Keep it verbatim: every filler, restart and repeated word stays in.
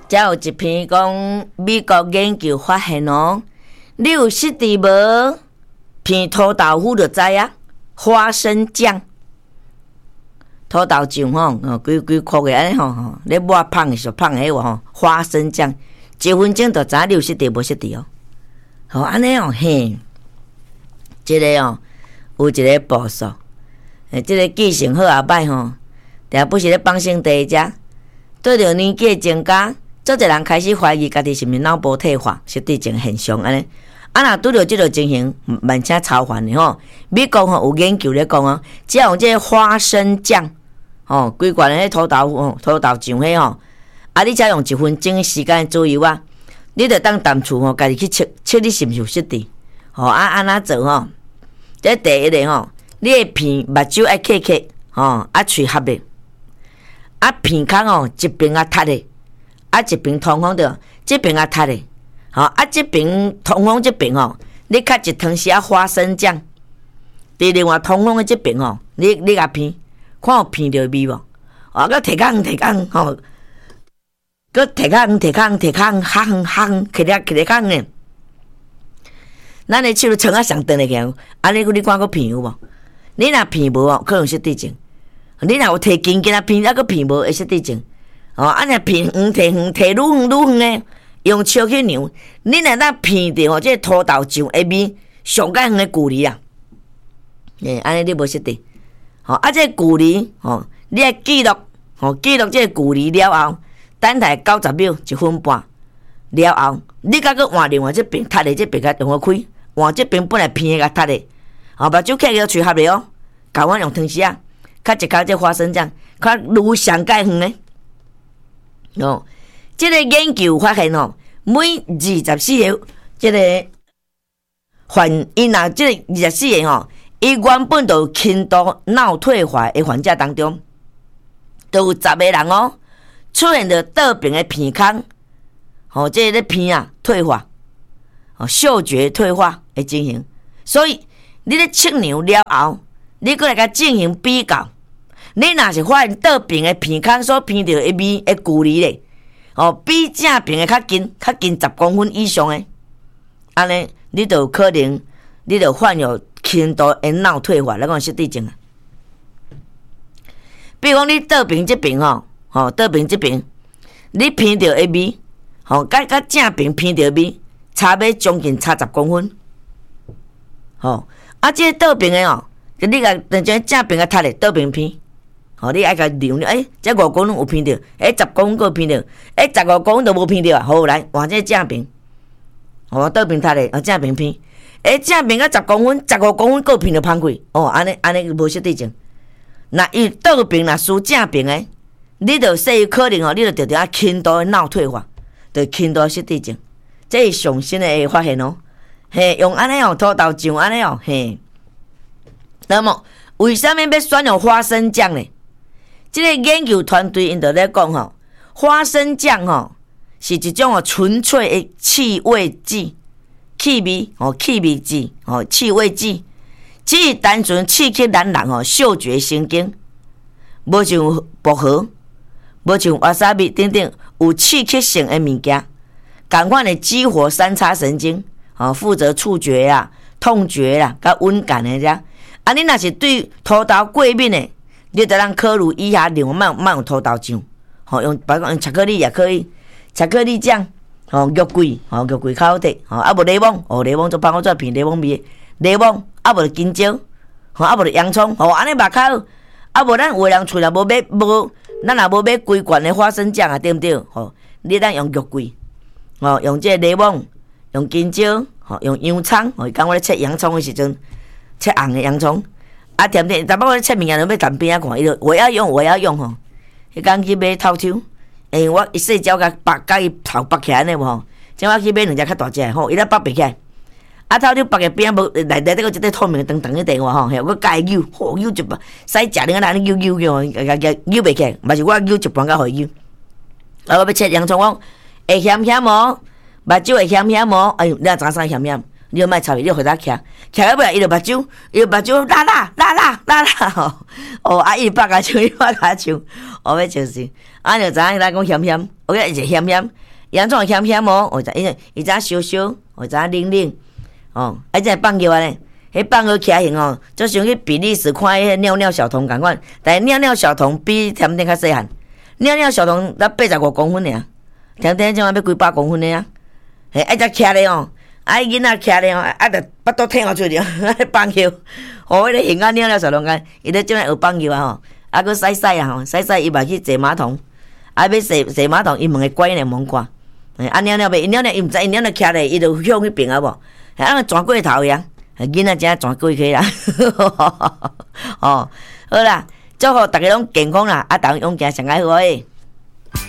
才有一篇讲美国研究发现哦，你有识字无？片土豆腐就知啊，花生酱。土豆酱吼，哦，几几块个安尼吼吼，你抹芳的时候芳迄个吼，花生酱，一分钟就知你有识字无识字哦。吼，安尼哦嘿，即、这个哦有一个步数，诶，即、这个记性好也歹吼，定不是咧放生地食，对着年纪增加，做一人开始怀疑家己是毋是脑部退化、失智症现象安尼。啊，若拄着即个情形，万请超凡的吼。美国吼有研究咧讲哦，只要用即个花生酱，吼，规罐的迄土豆腐、土豆酱迄吼，啊，你只用一分钟的时间左右啊，你着当淡厝吼，家己去测测你是毋是有失智。吼，啊，安怎做吼？这第一个吼，你的鼻、目睭爱刻刻，吼，啊，喙合咧，啊，鼻孔吼一边啊塌咧，啊，一边通风着，这边啊塌咧。吼、哦、啊，这边通风这边吼，你较一汤匙啊花生酱，伫另外通风的这边吼，你你甲片，看有片着味无？哦，佮摕空摕空吼，佮摕空摕空摕空，哈哼哈哼，摕咧摕咧空呢。咱的手撑啊上长的个，安尼你看佮片有无？你若片无哦，可能失智症；你若有摕紧紧啊片，啊佮片无会失智症。哦，安尼片远摕远，摕愈远愈远呢。用手去量，你若当闻着吼，这土豆酱的味上较远的距离啊，诶，安尼你无识得，吼啊，这距离吼，你爱记录，吼记录这距离了后，等待九十秒一分半了后，你甲佮换另外这边塌的这边甲用开，换这边本来偏的甲塌的，后目睭起个喙合咧哦，甲阮用汤匙啊，较一口这花生酱，较愈上介远的，哦。这个研究发现哦，每二十四个这个患因啊，这个二十四个吼，伊原本就有轻度脑退化的患者当中，都有十个人哦，出现着倒边的鼻孔，吼、哦，这个鼻啊退化，哦，嗅觉退化的情形。所以你咧测量了后，你过来甲进行比较，你若是发现倒边的鼻孔所闻到的味的距离咧。哦，比正边的较近，较近十公分以上的，安尼你就有可能，你就患有轻度的脑退化，来讲失智症啊。比如讲你倒边这边吼，吼倒边这边，你闻到的味，吼，甲甲正边闻到味，差要将近差十公分。吼，啊，这个倒边的哦，你甲等阵正边个塌咧，倒边闻。吼、哦，你爱甲量量，诶，这五公分有闻到，诶，十公分个闻到，诶，十五公分都无闻到啊。好，来换这正边，哦，倒边塌咧，啊，正边闻，诶，正边甲十公分、十五公分个闻到芳开，哦，安尼安尼无失智症。那伊倒边若输正边诶，你着说有可能哦，你着得着啊轻度的脑退化，着轻度失智症，这是上新诶发现哦。嘿，用安尼哦，土豆酱安尼哦，嘿。那么为什么要选用花生酱呢？这个研究团队因就咧讲吼，花生酱吼是一种哦纯粹的气味剂，气味哦气味剂哦气味剂，只是单纯刺激咱人哦嗅觉神经，无像薄荷，无像瓦萨比等等有刺激性的物件，同款的激活三叉神经，哦负责触觉啦、痛觉啦、甲温感的遮。啊，你若是对土豆过敏的。你得让考虑以下另外卖卖用土豆酱，吼、哦、用，比如讲用巧克力也可以，巧克力酱，吼肉桂，吼肉桂口的，吼啊无柠檬，哦柠檬就帮我做片柠檬味，柠檬啊无金蕉，吼啊无洋葱，吼安尼嘛较好，啊无咱有的人厝内无买无，咱也无买规罐的花生酱啊，对毋对？吼、哦，你咱用肉桂，吼、哦、用这个柠檬，用金蕉，吼、哦、用洋葱，吼讲我咧切洋葱的时阵，切红的洋葱。啊，甜甜，但不过切物件都要干边啊看，伊就我要用，我要用吼。迄工去买透抽，诶，我一细鸟甲拔，甲伊头拔起来呢无吼。即我去买两只较大只吼，伊咧拔袂起来。啊，透抽拔个边无内内底个一块透明长长的地方吼，嘿，我甲伊扭，吼扭一把，使食恁个哪里扭扭扭，甲甲扭袂起来，嘛是我扭一半甲互伊扭。啊，我要切洋葱，我会咸咸无，目睭会咸咸无，哎呦，你若知影啥咸咸？ 你就莫吵伊，你就互他徛，徛到尾伊就目睭，伊就目睭拉拉拉拉拉拉吼，哦，啊伊八甲唱，伊八甲唱，哦要笑死，啊就知影咱讲险险，我讲伊是险险，伊安怎会险险无？我知伊伊知影烧烧，我知影冷冷，哦，啊即放尿咧，迄放尿徛型哦，就像去比利时看迄尿尿小童共款，但是尿尿小童比甜甜较细汉，尿尿小童才八十五公分尔，甜甜即马要几百公分的啊，嘿，啊只徛咧哦。啊！囡仔徛咧吼，啊，着巴肚挺互出去，放尿，哦，迄个形啊尿了小龙干，伊咧种来学放尿啊吼，啊，佮洗洗啊吼，洗洗伊嘛去坐马桶，啊，要坐坐马桶，伊问个乖咧问看，啊，尿尿袂，伊尿尿伊毋知，伊尿尿徛咧，伊就向迄边啊无，啊，转过头呀，囡仔真转过去啦，哦，好啦，祝福大家拢健康啦，啊，逐个勇行上爱好诶。